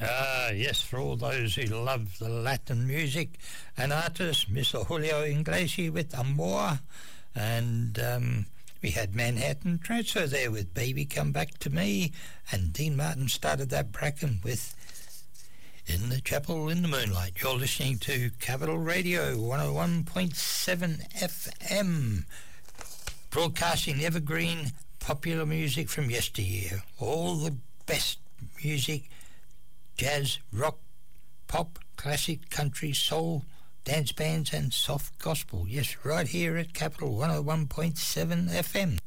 Yes, for all those who love the Latin music, an artist, Mr. Julio Iglesias with Amor, and we had Manhattan Transfer there with Baby Come Back to Me, and Dean Martin started that bracken with In the Chapel in the Moonlight. You're listening to Capital Radio 101.7 FM, broadcasting evergreen popular music from yesteryear. All the best music, jazz, rock, pop, classic, country, soul, dance bands and soft gospel. Yes, right here at Capital 101.7 FM.